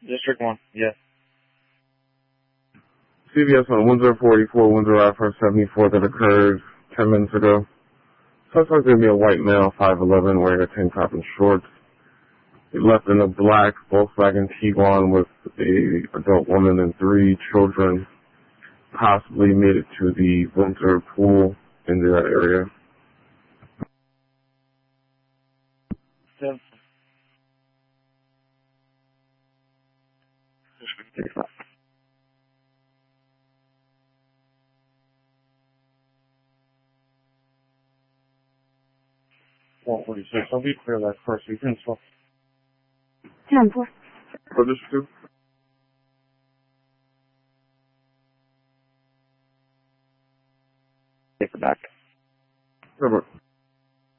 District 1, yes. CVS on Windsor 44, Windsor Ave 74 that occurred 10 minutes ago. Suspect going to be a white male, 5'11", wearing a tank top and shorts. He left in a black Volkswagen Tiguan with a adult woman and 3 children. Possibly made it to the Windsor pool in that area. Yes. I'll be clear that first. We can swap. 10-4. For this too? Take it back. Robert.